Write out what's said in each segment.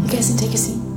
You guys can take a seat.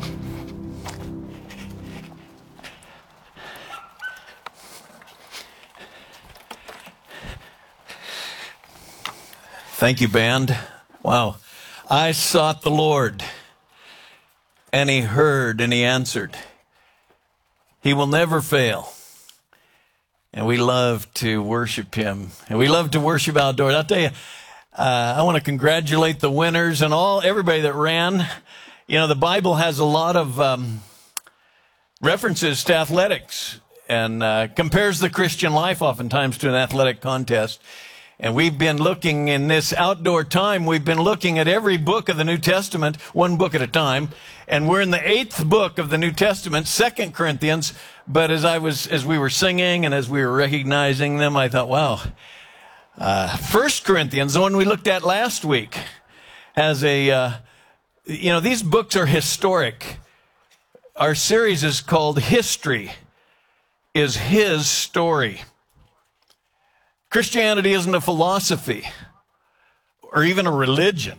Thank you, band. Wow. I sought the Lord, and he heard, and he answered. He will never fail. And we love to worship him. And we love to worship outdoors. I'll tell you, I want to congratulate the winners and everybody that ran. You know, the Bible has a lot of references to athletics and compares the Christian life oftentimes to an athletic contest. And we've been looking in this outdoor time, we've been looking at every book of the New Testament, one book at a time. And we're in the 8th book of the New Testament, 2 Corinthians. But as we were singing and as we were recognizing them, I thought, wow, 1 Corinthians, the one we looked at last week, has these books are historic. Our series is called History is His Story. Christianity isn't a philosophy or even a religion.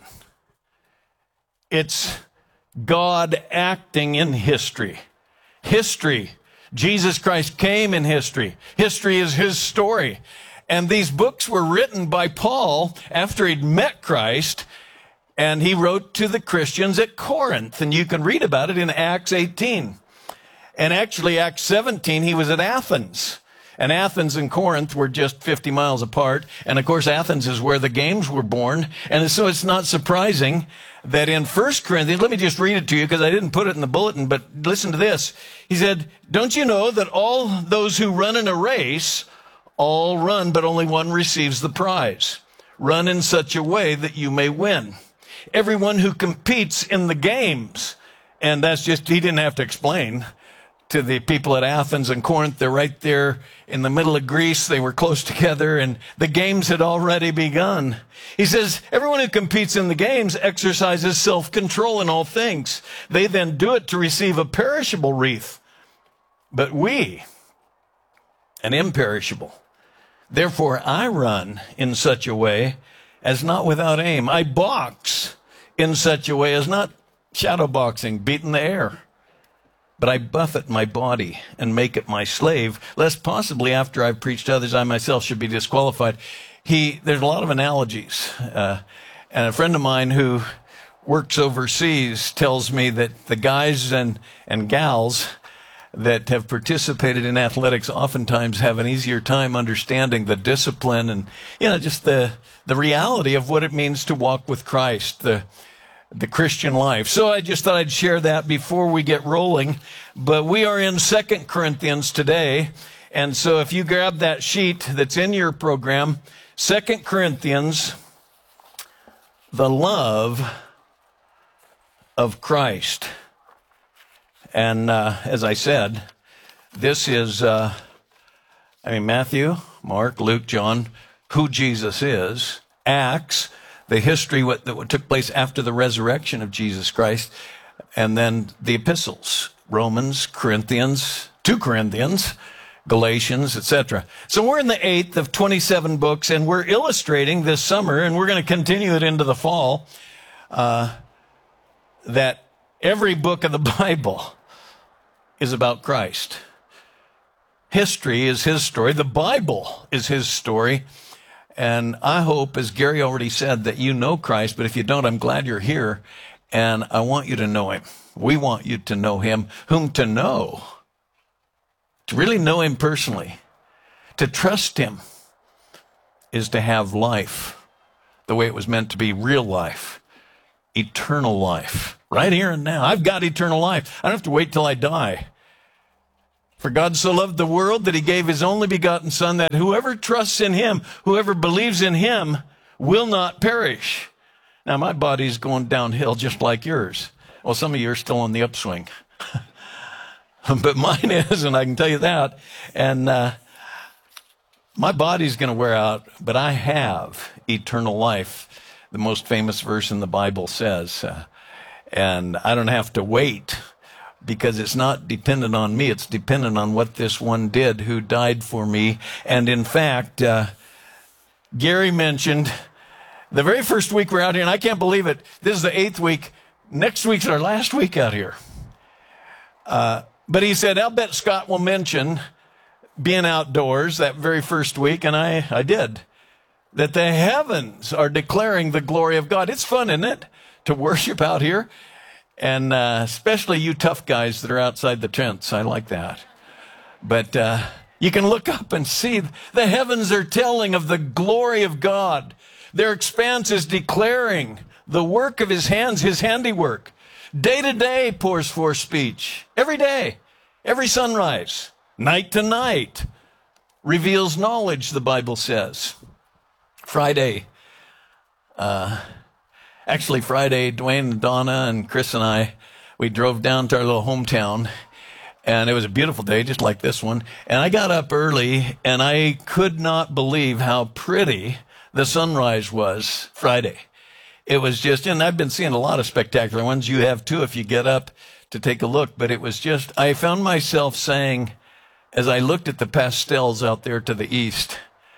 It's God acting in history. History. Jesus Christ came in history. History is his story. And these books were written by Paul after he'd met Christ, and he wrote to the Christians at Corinth. And you can read about it in Acts 18. And actually, Acts 17, he was at Athens. And Athens and Corinth were just 50 miles apart. And of course, Athens is where the games were born. And so it's not surprising that in 1 Corinthians, let me just read it to you because I didn't put it in the bulletin, but listen to this. He said, "Don't you know that all those who run in a race all run, but only one receives the prize? Run in such a way that you may win. Everyone who competes in the games," and that's just, he didn't have to explain to the people at Athens and Corinth. They're right there in the middle of Greece. They were close together and the games had already begun. He says, everyone who competes in the games exercises self-control in all things. They then do it to receive a perishable wreath, but we, an imperishable. Therefore, I run in such a way as not without aim. I box in such a way as not shadow boxing, beating the air. But I buffet my body and make it my slave, lest possibly after I've preached to others, I myself should be disqualified. There's a lot of analogies. And a friend of mine who works overseas tells me that the guys and gals that have participated in athletics oftentimes have an easier time understanding the discipline and, just the reality of what it means to walk with Christ, the Christian life. So I just thought I'd share that before we get rolling. But we are in 2 Corinthians today. And so if you grab that sheet that's in your program, 2 Corinthians, the love of Christ. And as I said, this is, Matthew, Mark, Luke, John, who Jesus is, Acts, the history that took place after the resurrection of Jesus Christ, and then the epistles, Romans, Corinthians, 2 Corinthians, Galatians, etc. So we're in the 8th of 27 books, and we're illustrating this summer, and we're going to continue it into the fall, that every book of the Bible is about Christ. History is his story. The Bible is his story. And I hope, as Gary already said, that you know Christ. But if you don't, I'm glad you're here. And I want you to know him. We want you to know him, whom to know. To really know him personally. To trust him is to have life the way it was meant to be, real life. Eternal life. Right here and now. I've got eternal life. I don't have to wait till I die. For God so loved the world that he gave his only begotten Son, that whoever trusts in him, whoever believes in him, will not perish. Now, my body's going downhill just like yours. Well, some of you are still on the upswing. But mine is, and I can tell you that. And my body's going to wear out, but I have eternal life. The most famous verse in the Bible says. And I don't have to wait, because it's not dependent on me. It's dependent on what this one did who died for me. And in fact, Gary mentioned the very first week we're out here, and I can't believe it. This is the 8th week. Next week's our last week out here. But he said, I'll bet Scott will mention being outdoors that very first week, and I did, that the heavens are declaring the glory of God. It's fun, isn't it, to worship out here? And especially you tough guys that are outside the tents. I like that. But you can look up and see the heavens are telling of the glory of God. Their expanse is declaring the work of his hands, his handiwork. Day to day pours forth speech. Every day, every sunrise, night to night, reveals knowledge, the Bible says. Friday, Dwayne and Donna and Chris and I, we drove down to our little hometown, and it was a beautiful day, just like this one. And I got up early, and I could not believe how pretty the sunrise was Friday. It was just, and I've been seeing a lot of spectacular ones. You have too if you get up to take a look. But it was just, I found myself saying, as I looked at the pastels out there to the east,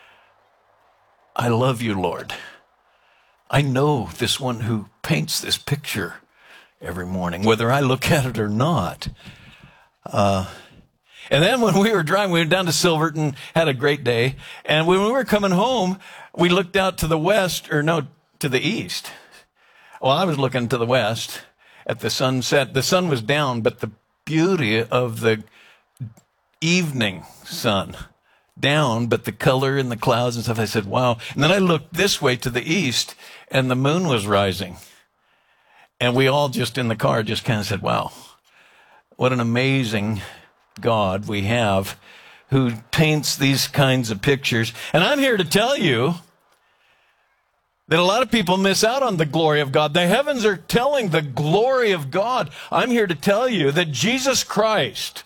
I love you, Lord. I know this one who paints this picture every morning, whether I look at it or not. And then when we were driving, we went down to Silverton, had a great day. And when we were coming home, we looked out to the west, to the east. Well, I was looking to the west at the sunset. The sun was down, but the beauty of the evening sun down, but the color and the clouds and stuff, I said, wow. And then I looked this way to the east, and the moon was rising. And we all just in the car just kind of said, wow, what an amazing God we have who paints these kinds of pictures. And I'm here to tell you that a lot of people miss out on the glory of God. The heavens are telling the glory of God. I'm here to tell you that Jesus Christ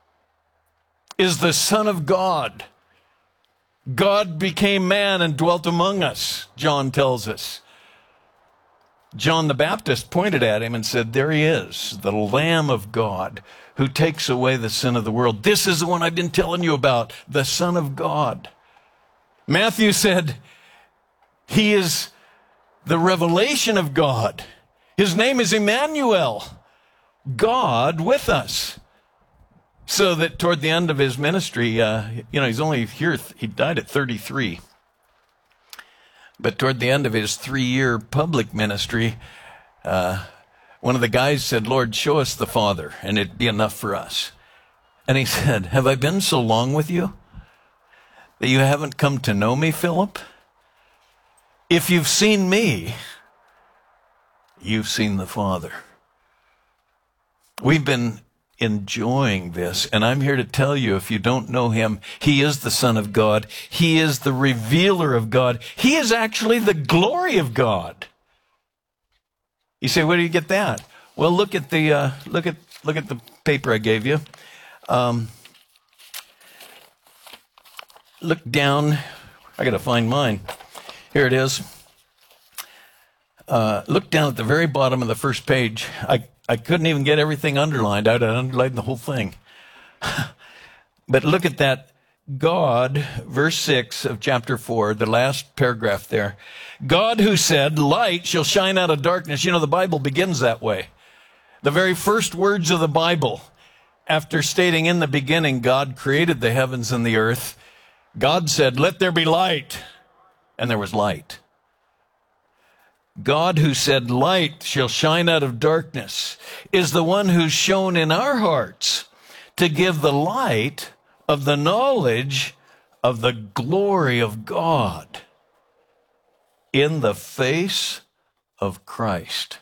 is the Son of God. God became man and dwelt among us, John tells us. John the Baptist pointed at him and said, there he is, the Lamb of God who takes away the sin of the world. This is the one I've been telling you about, the Son of God. Matthew said, he is the revelation of God. His name is Emmanuel, God with us. So that toward the end of his ministry, he's only here, he died at 33. But toward the end of his 3-year public ministry, one of the guys said, Lord, show us the Father, and it'd be enough for us. And he said, have I been so long with you that you haven't come to know me, Philip? If you've seen me, you've seen the Father. We've been enjoying this, and I'm here to tell you, if you don't know him, he is the Son of God. He is the revealer of God. He is actually the glory of God. You say, where do you get that? Well, look at the look at the paper I gave you. Look down. I got to find mine. Here it is. Look down at the very bottom of the first page. I couldn't even get everything underlined. I'd underlined the whole thing. But look at that. God, verse 6 of chapter 4, the last paragraph there. God who said, light shall shine out of darkness. You know, the Bible begins that way. The very first words of the Bible, after stating in the beginning, God created the heavens and the earth, God said, let there be light. And there was light. God who said, light shall shine out of darkness, is the one who's shown in our hearts to give the light of the knowledge of the glory of God in the face of Christ.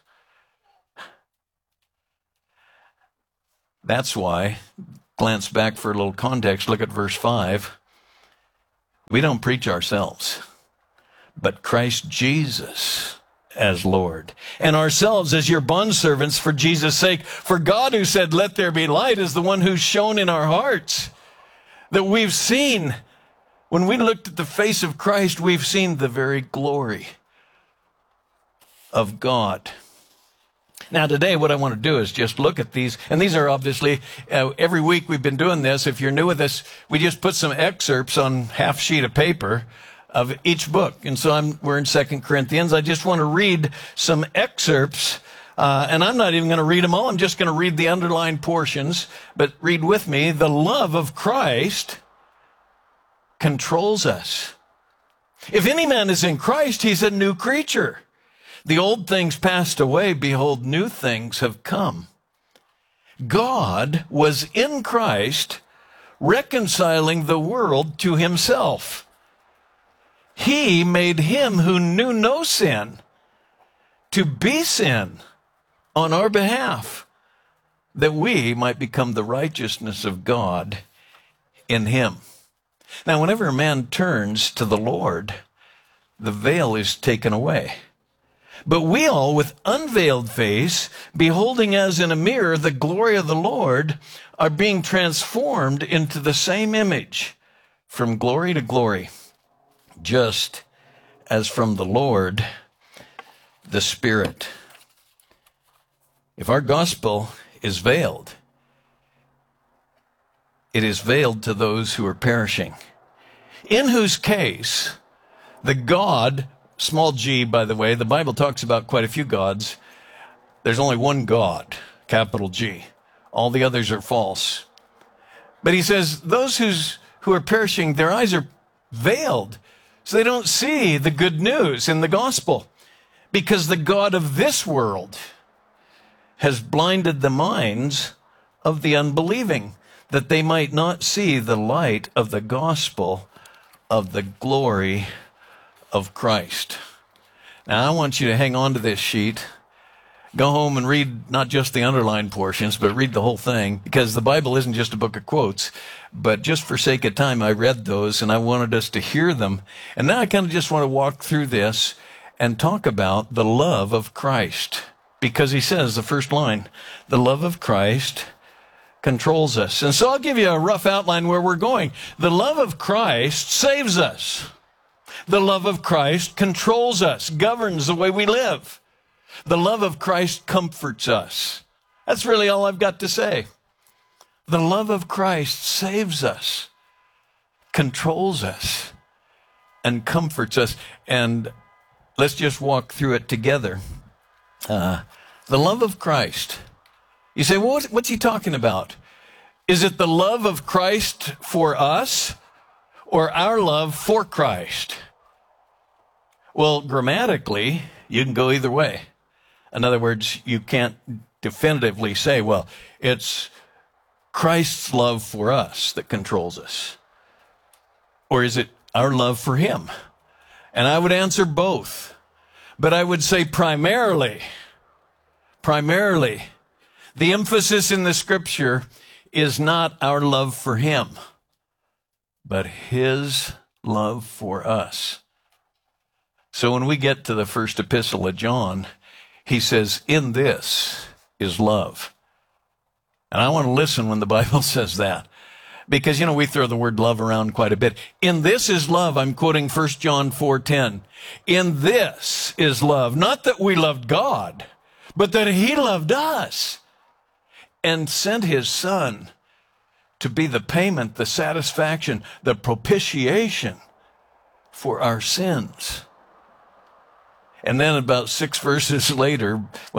That's why, glance back for a little context, look at verse 5. We don't preach ourselves, but Christ Jesus as Lord, and ourselves as your bondservants for Jesus' sake. For God who said, let there be light, is the one who's shown in our hearts that we've seen. When we looked at the face of Christ, we've seen the very glory of God. Now today, what I want to do is just look at these, and these are obviously, every week we've been doing this. If you're new with us, we just put some excerpts on half sheet of paper of each book. And so we're in 2 Corinthians. I just want to read some excerpts And I'm not even going to read them all. I'm just going to read the underlined portions. But read with me. The love of Christ controls us. If any man is in Christ, he's a new creature. The old things passed away. Behold, new things have come. God was in Christ, reconciling the world to himself. He made him who knew no sin to be sin on our behalf, that we might become the righteousness of God in him. Now, whenever a man turns to the Lord, the veil is taken away. But we all, with unveiled face, beholding as in a mirror the glory of the Lord, are being transformed into the same image from glory to glory, just as from the Lord, the Spirit. If our gospel is veiled, it is veiled to those who are perishing, in whose case the God, small g, by the way, the Bible talks about quite a few gods. There's only one God, capital G. All the others are false. But he says those who are perishing, their eyes are veiled, so they don't see the good news in the gospel, because the God of this world has blinded the minds of the unbelieving, that they might not see the light of the gospel of the glory of Christ. Now, I want you to hang on to this sheet. Go home and read not just the underlined portions, but read the whole thing, because the Bible isn't just a book of quotes. But just for sake of time, I read those, and I wanted us to hear them. And now I kind of just want to walk through this and talk about the love of Christ. Because he says, the first line, the love of Christ controls us. And so I'll give you a rough outline where we're going. The love of Christ saves us. The love of Christ controls us, governs the way we live. The love of Christ comforts us. That's really all I've got to say. The love of Christ saves us, controls us, and comforts us. And let's just walk through it together. The love of Christ. You say, well, what's he talking about? Is it the love of Christ for us or our love for Christ? Well, grammatically, you can go either way. In other words, you can't definitively say, well, it's Christ's love for us that controls us. Or is it our love for him? And I would answer both. But I would say primarily, the emphasis in the scripture is not our love for him, but his love for us. So when we get to the first epistle of John, he says, in this is love. And I want to listen when the Bible says that. Because, we throw the word love around quite a bit. In this is love. I'm quoting 1 John 4:10. In this is love. Not that we loved God, but that he loved us and sent his son to be the payment, the satisfaction, the propitiation for our sins. And then about 9 verses later,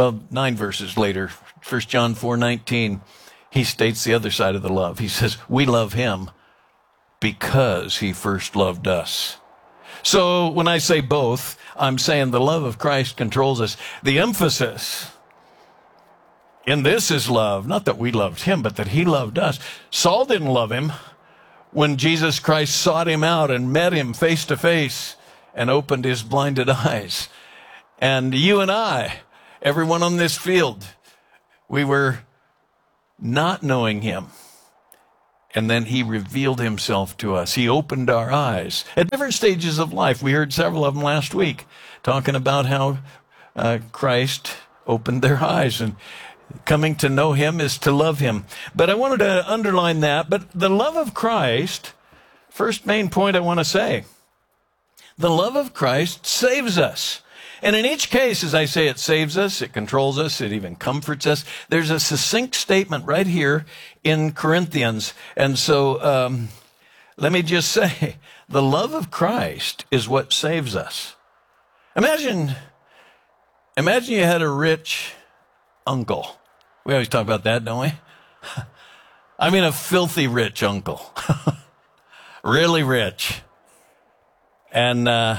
1 John 4:19, he states the other side of the love. He says, we love him because he first loved us. So when I say both, I'm saying the love of Christ controls us. The emphasis in this is love, not that we loved him, but that he loved us. Saul didn't love him when Jesus Christ sought him out and met him face to face and opened his blinded eyes. And you and I, everyone on this field, we were not knowing him. And then he revealed himself to us. He opened our eyes at different stages of life. We heard several of them last week talking about how Christ opened their eyes, and coming to know him is to love him. But I wanted to underline that. But the love of Christ, first main point I want to say, the love of Christ saves us. And in each case, as I say, it saves us, it controls us, it even comforts us. There's a succinct statement right here in Corinthians. And so let me just say, the love of Christ is what saves us. Imagine you had a rich uncle. We always talk about that, don't we? I mean, a filthy rich uncle. Really rich. And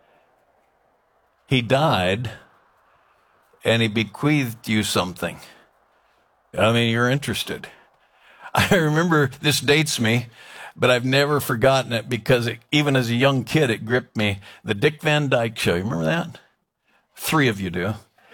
he died, and he bequeathed you something. I mean, you're interested. I remember, this dates me, but I've never forgotten it because even as a young kid, it gripped me. The Dick Van Dyke Show. You remember that? 3 of you do.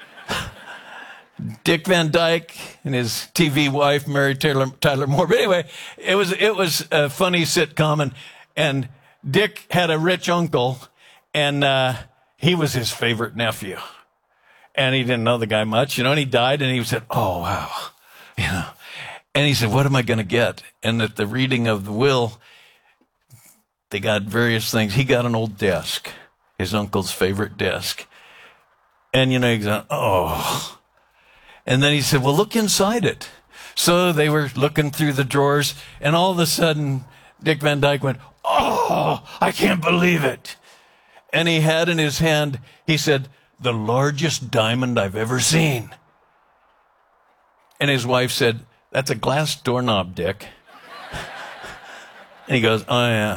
Dick Van Dyke and his TV wife, Mary Tyler Moore. But anyway, it was a funny sitcom, and Dick had a rich uncle, and he was his favorite nephew. And he didn't know the guy much, and he died, and he said, oh, wow, And he said, what am I going to get? And at the reading of the will, they got various things. He got an old desk, his uncle's favorite desk. And, he's like, oh. And then he said, well, look inside it. So they were looking through the drawers, and all of a sudden, Dick Van Dyke went, oh, I can't believe it. And he had in his hand, he said, the largest diamond I've ever seen. And his wife said, that's a glass doorknob, Dick. And he goes, oh, yeah.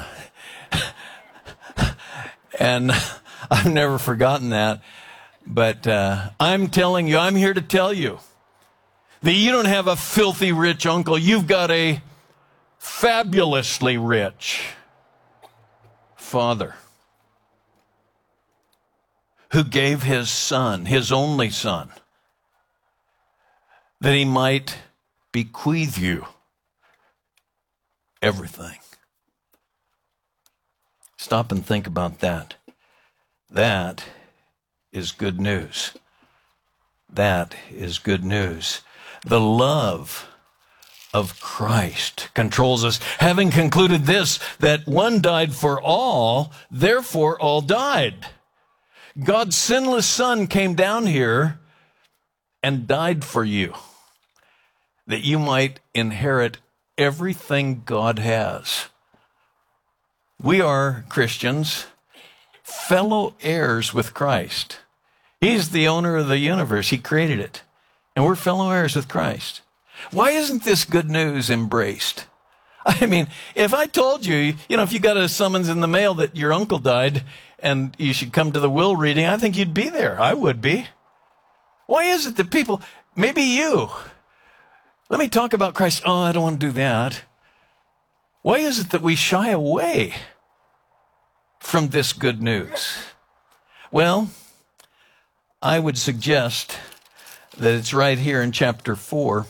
And I've never forgotten that. But I'm telling you, I'm here to tell you that you don't have a filthy rich uncle. You've got a fabulously rich Father who gave his Son, his only Son, that he might bequeath you everything. Stop and think about that. That is good news. That is good news. The love of Christ controls us, having concluded this, that one died for all, therefore all died. God's sinless Son came down here and died for you, that you might inherit everything God has. We are, Christians, fellow heirs with Christ. He's the owner of the universe. He created it. And we're fellow heirs with Christ. Why isn't this good news embraced? I mean, if I told you, if you got a summons in the mail that your uncle died and you should come to the will reading, I think you'd be there. I would be. Why is it that people, maybe you, let me talk about Christ. Oh, I don't want to do that. Why is it that we shy away from this good news? Well, I would suggest that it's right here in chapter 4,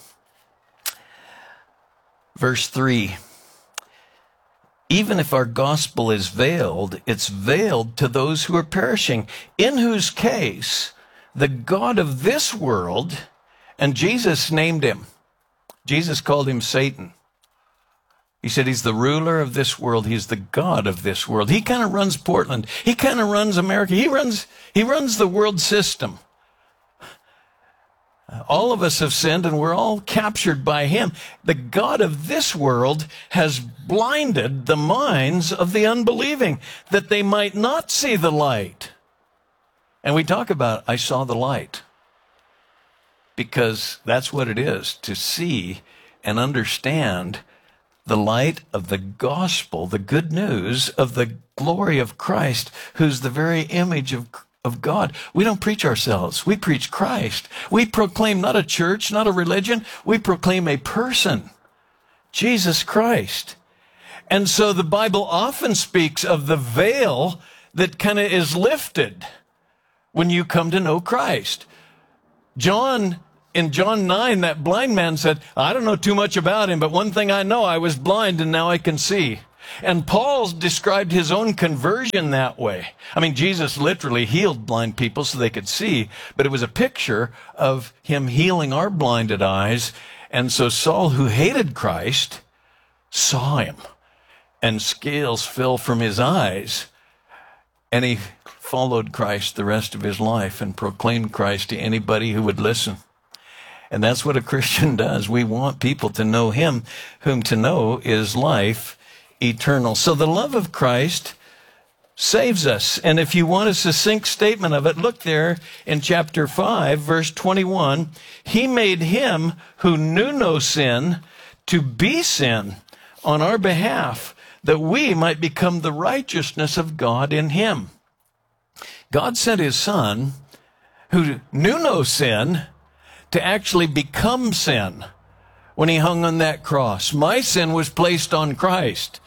verse 3. Even if our gospel is veiled, it's veiled to those who are perishing, in whose case the God of this world, and Jesus named him. Jesus called him Satan. He said he's the ruler of this world. He's the God of this world. He kind of runs Portland. He kind of runs America. He runs the world system. All of us have sinned, and we're all captured by him. The God of this world has blinded the minds of the unbelieving, that they might not see the light. And we talk about, I saw the light, because that's what it is, to see and understand the light of the gospel, the good news of the glory of Christ, who's the very image of God. We don't preach ourselves. We preach Christ. We proclaim not a church, not a religion. We proclaim a person, Jesus Christ. And so the Bible often speaks of the veil that kind of is lifted when you come to know Christ. In John 9, that blind man said, I don't know too much about him, but one thing I know, I was blind and now I can see. And Paul described his own conversion that way. I mean, Jesus literally healed blind people so they could see, but it was a picture of him healing our blinded eyes. And so Saul, who hated Christ, saw him, and scales fell from his eyes, and he followed Christ the rest of his life and proclaimed Christ to anybody who would listen. And that's what a Christian does. We want people to know him, whom to know is life eternal. So the love of Christ saves us. And if you want a succinct statement of it, look there in chapter 5, verse 21. He made him who knew no sin to be sin on our behalf, that we might become the righteousness of God in him. God sent his Son, who knew no sin, to actually become sin when he hung on that cross. My sin was placed on Christ,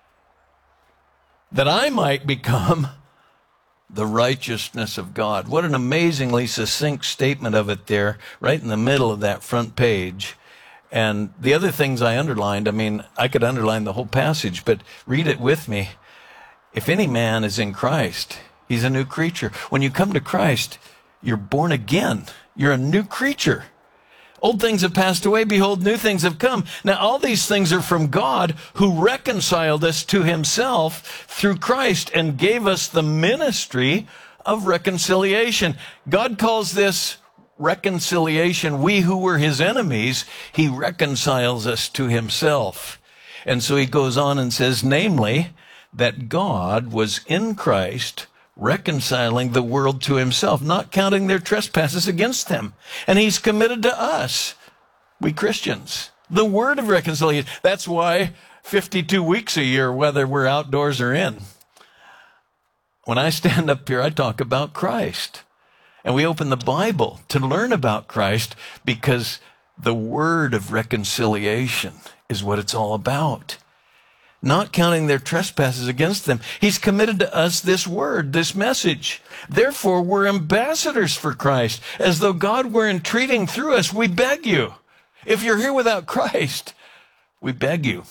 that I might become the righteousness of God. What an amazingly succinct statement of it there, right in the middle of that front page. And the other things I underlined, I mean, I could underline the whole passage, but read it with me. If any man is in Christ, he's a new creature. When you come to Christ, you're born again. You're a new creature. Old things have passed away. Behold, new things have come. Now, all these things are from God, who reconciled us to himself through Christ and gave us the ministry of reconciliation. God calls this reconciliation. We who were his enemies, he reconciles us to himself. And so he goes on and says, namely, that God was in Christ, reconciling the world to himself, not counting their trespasses against them. And he's committed to us, we Christians, the word of reconciliation. That's why 52 weeks a year, whether we're outdoors or in, when I stand up here, I talk about Christ. And we open the Bible to learn about Christ, because the word of reconciliation is what it's all about. Not counting their trespasses against them. He's committed to us this word, this message. Therefore, we're ambassadors for Christ, as though God were entreating through us. We beg you, if you're here without Christ, we beg you,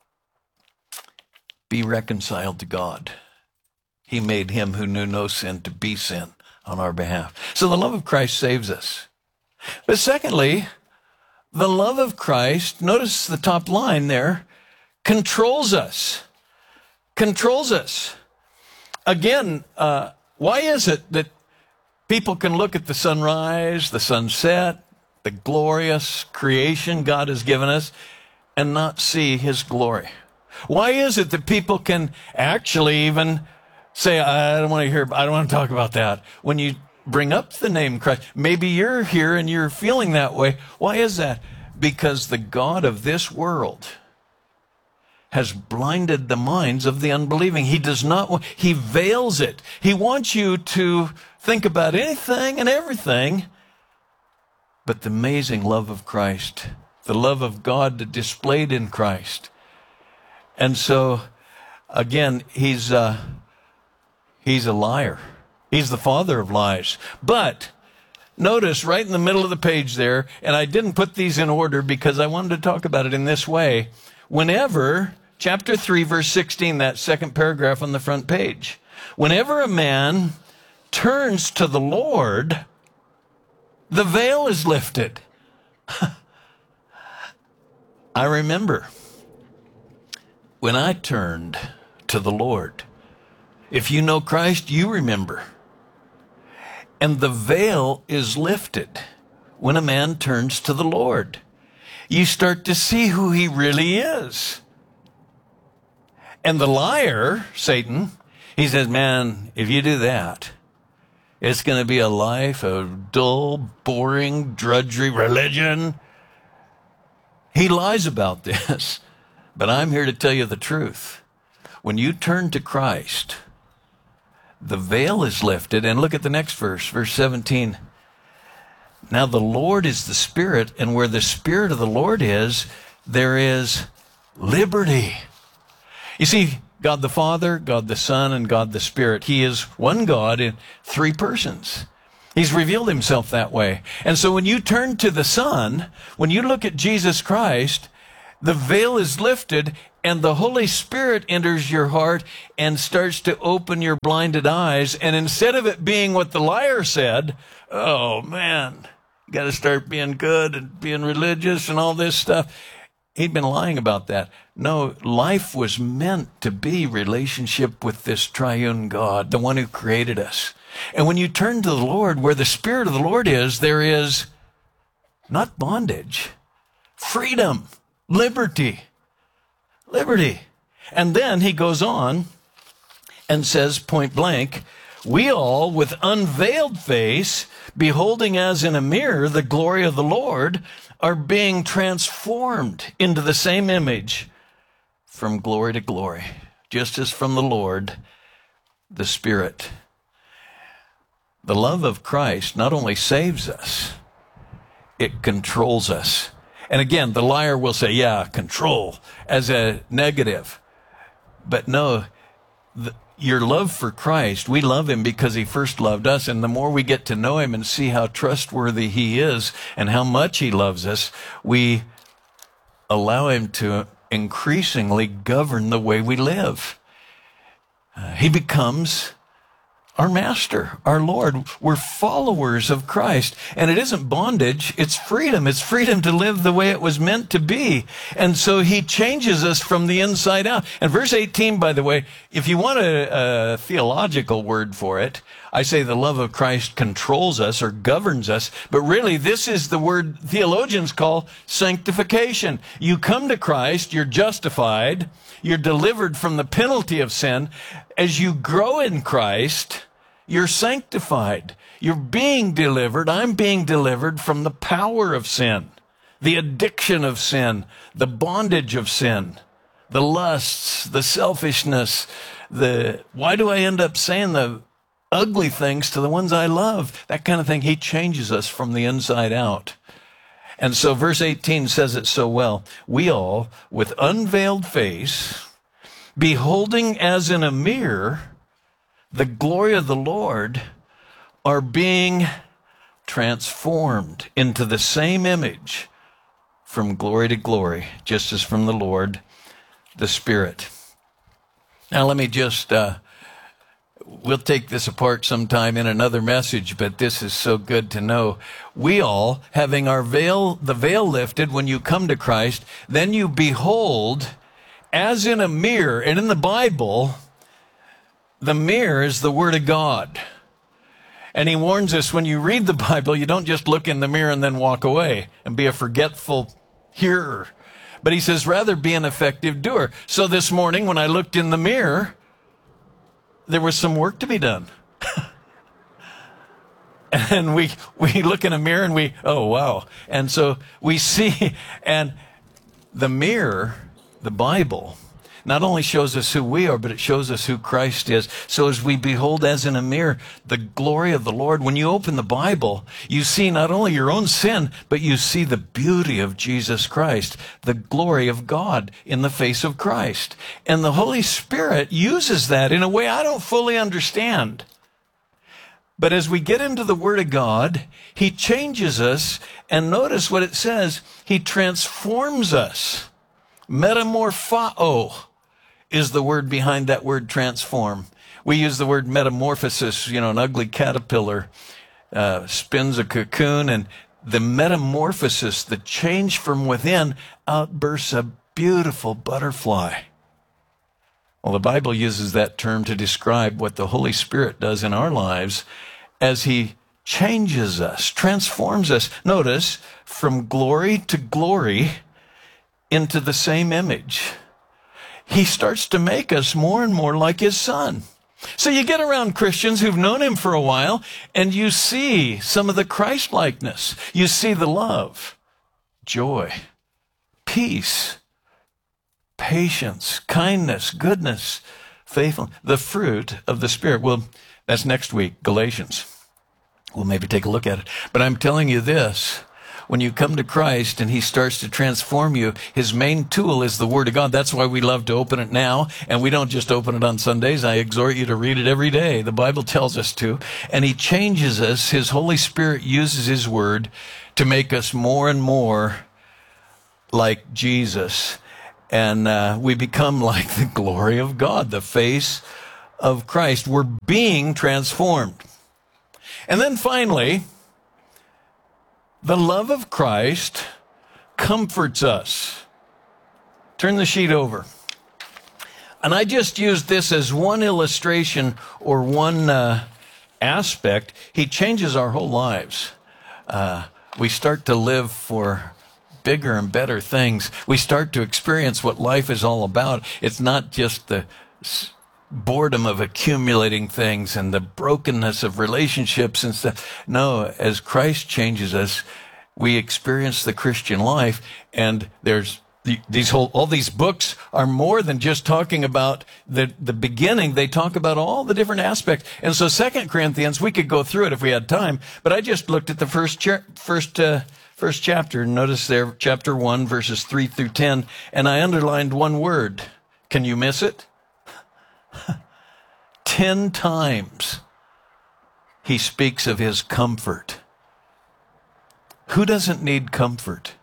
be reconciled to God. He made him who knew no sin to be sin on our behalf. So the love of Christ saves us. But secondly, the love of Christ, notice the top line there, controls us. Controls us. Again, why is it that people can look at the sunrise, the sunset, the glorious creation God has given us, and not see his glory? Why is it that people can actually even say, I don't want to talk about that, when you bring up the name Christ? Maybe you're here and you're feeling that way. Why is that? Because the God of this world has blinded the minds of the unbelieving. He does not want, he veils it. He wants you to think about anything and everything but the amazing love of Christ, the love of God displayed in Christ. And so, again, he's a liar. He's the father of lies. But notice right in the middle of the page there, and I didn't put these in order because I wanted to talk about it in this way. Whenever, chapter 3, verse 16, that second paragraph on the front page, whenever a man turns to the Lord, the veil is lifted. I remember when I turned to the Lord. If you know Christ, you remember. And the veil is lifted when a man turns to the Lord. You start to see who he really is. And the liar, Satan, he says, man, if you do that, it's going to be a life of dull, boring, drudgery, religion. He lies about this. But I'm here to tell you the truth. When you turn to Christ, the veil is lifted. And look at the next verse, verse 17. Now the Lord is the Spirit, and where the Spirit of the Lord is, there is liberty. You see, God the Father, God the Son, and God the Spirit. He is one God in three persons. He's revealed himself that way. And so when you turn to the Son, when you look at Jesus Christ, the veil is lifted and the Holy Spirit enters your heart and starts to open your blinded eyes. And instead of it being what the liar said, oh man, you got to start being good and being religious and all this stuff. He'd been lying about that. No, life was meant to be relationship with this triune God, the one who created us. And when you turn to the Lord, where the Spirit of the Lord is, there is not bondage, freedom, liberty. Liberty. And then he goes on and says point blank, we all with unveiled face, beholding as in a mirror the glory of the Lord, are being transformed into the same image from glory to glory, just as from the Lord, the Spirit. The love of Christ not only saves us, it controls us. And again, the liar will say, yeah, control as a negative. But no, your love for Christ, we love him because he first loved us. And the more we get to know him and see how trustworthy he is and how much he loves us, we allow him to increasingly govern the way we live. He becomes our master, our Lord. We're followers of Christ. And it isn't bondage, it's freedom. It's freedom to live the way it was meant to be. And so he changes us from the inside out. And verse 18, by the way, if you want a theological word for it, I say the love of Christ controls us or governs us. But really, this is the word theologians call sanctification. You come to Christ, you're justified, you're delivered from the penalty of sin. As you grow in Christ, you're sanctified. You're being delivered. I'm being delivered from the power of sin, the addiction of sin, the bondage of sin, the lusts, the selfishness, why do I end up saying the ugly things to the ones I love? That kind of thing. He changes us from the inside out. And so verse 18 says it so well. We all, with unveiled face, beholding as in a mirror the glory of the Lord, are being transformed into the same image from glory to glory, just as from the Lord, the Spirit. Now let me just, we'll take this apart sometime in another message, but this is so good to know. We all, having the veil lifted when you come to Christ, then you behold as in a mirror. And in the Bible, the mirror is the Word of God. And he warns us, when you read the Bible, you don't just look in the mirror and then walk away and be a forgetful hearer. But he says, rather be an effective doer. So this morning, when I looked in the mirror, there was some work to be done. And we look in a mirror and oh, wow. And so we see, and the mirror, the Bible, not only shows us who we are, but it shows us who Christ is. So as we behold as in a mirror the glory of the Lord, when you open the Bible, you see not only your own sin, but you see the beauty of Jesus Christ, the glory of God in the face of Christ. And the Holy Spirit uses that in a way I don't fully understand. But as we get into the Word of God, he changes us, and notice what it says. He transforms us. Metamorpho is the word behind that word transform. We use the word metamorphosis, an ugly caterpillar spins a cocoon, and the metamorphosis, the change from within, outbursts a beautiful butterfly. Well, the Bible uses that term to describe what the Holy Spirit does in our lives as he changes us, transforms us. Notice, from glory to glory into the same image. He starts to make us more and more like his Son. So you get around Christians who've known him for a while, and you see some of the Christ-likeness. You see the love, joy, peace, patience, kindness, goodness, faithfulness, the fruit of the Spirit. Well, that's next week, Galatians. We'll maybe take a look at it. But I'm telling you this. When you come to Christ and he starts to transform you, his main tool is the Word of God. That's why we love to open it now, and we don't just open it on Sundays. I exhort you to read it every day. The Bible tells us to. And he changes us. His Holy Spirit uses his Word to make us more and more like Jesus. And we become like the glory of God, the face of Christ. We're being transformed. And then finally, the love of Christ comforts us. Turn the sheet over. And I just used this as one illustration or one aspect. He changes our whole lives. We start to live for bigger and better things. We start to experience what life is all about. It's not just the boredom of accumulating things and the brokenness of relationships and stuff. No, as Christ changes us, we experience the Christian life, and there's all these books are more than just talking about the beginning. They talk about all the different aspects. And so 2 Corinthians, we could go through it if we had time, but I just looked at the first chapter. Notice there, chapter 1, verses 3 through 10, and I underlined one word. Can you miss it? 10 times he speaks of his comfort. Who doesn't need comfort?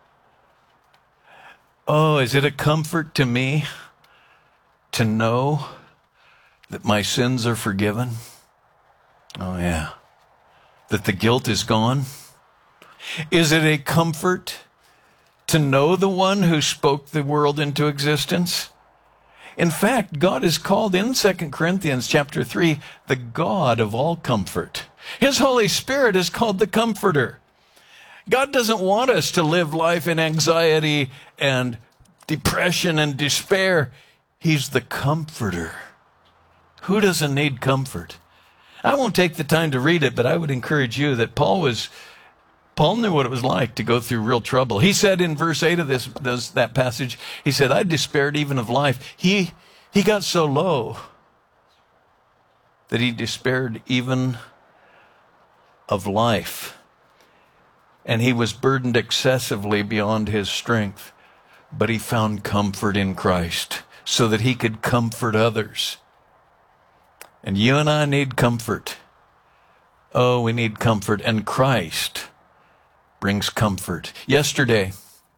Oh, is it a comfort to me to know that my sins are forgiven? Oh, yeah. That the guilt is gone? Is it a comfort to know the one who spoke the world into existence? In fact, God is called in 2 Corinthians chapter 3, the God of all comfort. His Holy Spirit is called the Comforter. God doesn't want us to live life in anxiety and depression and despair. He's the Comforter. Who doesn't need comfort? I won't take the time to read it, but I would encourage you that Paul knew what it was like to go through real trouble. He said in verse 8 of that passage, he said, I despaired even of life. He got so low that he despaired even of life. And he was burdened excessively beyond his strength. But he found comfort in Christ so that he could comfort others. And you and I need comfort. Oh, we need comfort. And Christ brings comfort. Yesterday,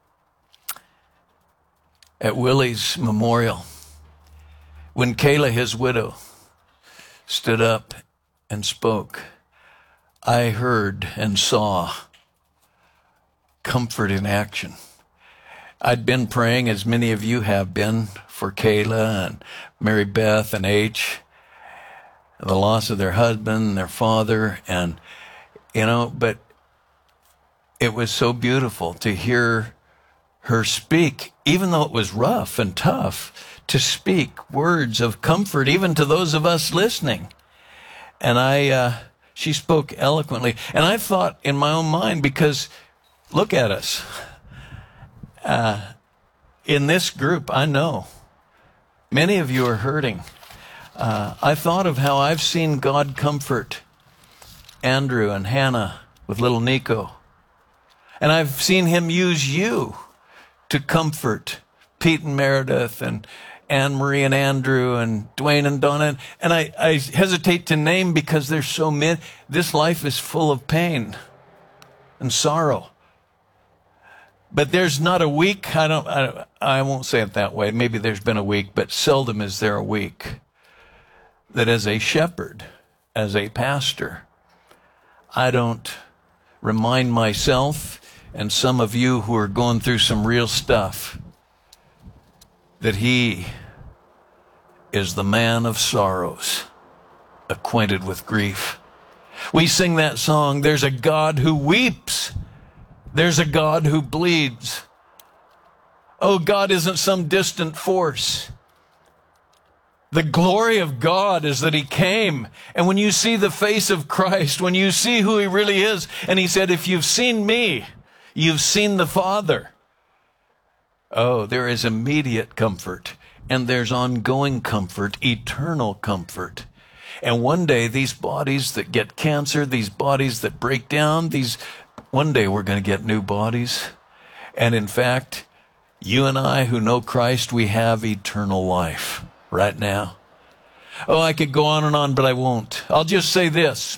at Willie's memorial, when Kayla, his widow, stood up and spoke, I heard and saw comfort in action. I'd been praying, as many of you have been, for Kayla and Mary Beth and H, the loss of their husband, their father, and, but it was so beautiful to hear her speak, even though it was rough and tough, to speak words of comfort, even to those of us listening. And she spoke eloquently. And I thought in my own mind, because look at us. In this group, I know many of you are hurting. I thought of how I've seen God comfort Andrew and Hannah with little Nico. And I've seen him use you to comfort Pete and Meredith and Anne-Marie and Andrew and Dwayne and Donna. And I hesitate to name because there's so many. This life is full of pain and sorrow. But there's not a week, I won't say it that way. Maybe there's been a week, but seldom is there a week that as a shepherd, as a pastor, I don't remind myself and some of you who are going through some real stuff that he is the man of sorrows, acquainted with grief. We sing that song, there's a God who weeps. There's a God who bleeds. Oh, God isn't some distant force. The glory of God is that he came. And when you see the face of Christ, when you see who he really is, and he said, if you've seen me, you've seen the Father. Oh, there is immediate comfort, and there's ongoing comfort, eternal comfort. And one day, these bodies that get cancer, these bodies that break down, one day we're going to get new bodies. And in fact, you and I who know Christ, we have eternal life right now. Oh, I could go on and on, but I won't. I'll just say this.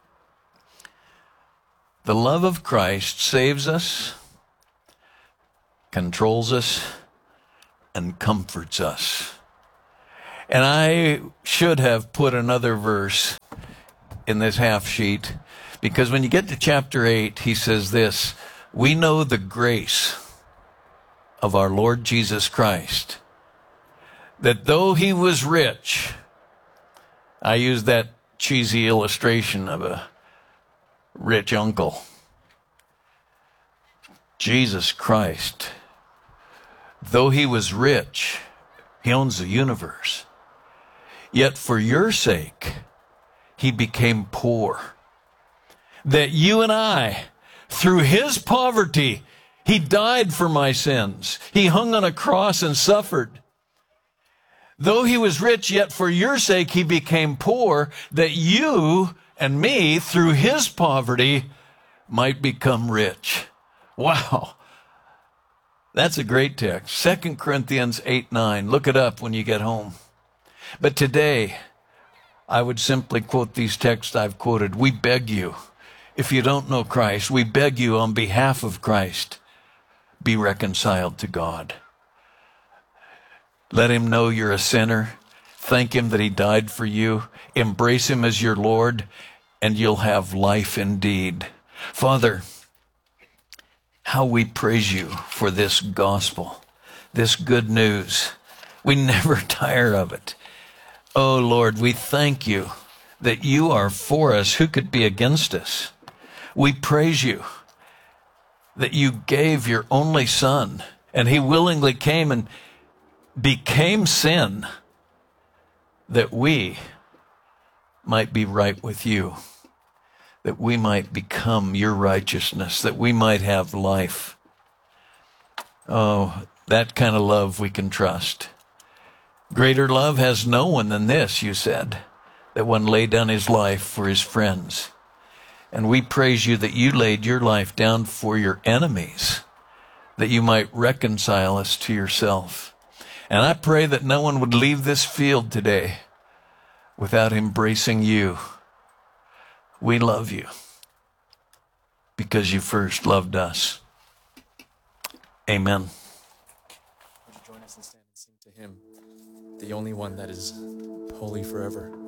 The love of Christ saves us, controls us, and comforts us. And I should have put another verse in this half sheet, because when you get to chapter 8, he says this, we know the grace of our Lord Jesus Christ, that though he was rich, I use that cheesy illustration of a rich uncle. Jesus Christ, though he was rich, he owns the universe. yet for your sake, he became poor. That you and I, through his poverty, he died for my sins. He hung on a cross and suffered. Though he was rich, yet for your sake he became poor, that you and me, through his poverty, might become rich. Wow. That's a great text. 2 Corinthians 8:9. Look it up when you get home. But today, I would simply quote these texts I've quoted. We beg you, if you don't know Christ, we beg you on behalf of Christ, be reconciled to God. Let him know you're a sinner. Thank him that he died for you. Embrace him as your Lord, and you'll have life indeed. Father, how we praise you for this gospel, this good news. We never tire of it. Oh, Lord, we thank you that you are for us. Who could be against us? We praise you that you gave your only Son, and he willingly came and became sin that we might be right with you, that we might become your righteousness, that we might have life. Oh, that kind of love we can trust. Greater love has no one than this, you said, that one laid down his life for his friends. And we praise you that you laid your life down for your enemies, that you might reconcile us to yourself. And I pray that no one would leave this field today without embracing you. We love you because you first loved us. Amen. Would you join us and stand and sing to him, the only one that is holy forever?